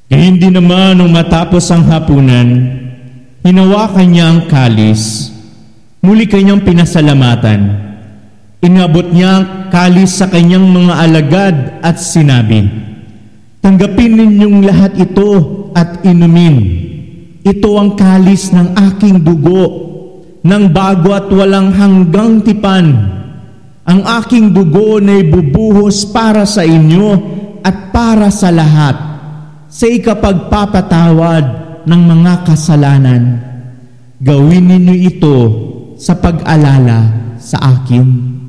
Hindi naman nung matapos ang hapunan, hinawakan niya ang kalis. Muli kanyang pinasalamatan. Inabot niya ang kalis sa kanyang mga alagad at sinabi, "Tanggapin ninyong lahat ito at inumin. Ito ang kalis ng aking dugo, ng bago at walang hanggang tipan. Ang aking dugo na ibubuhos para sa inyo at para sa lahat, sa ikapagpapatawad ng mga kasalanan. Gawin ninyo ito sa pag-alala sa akin."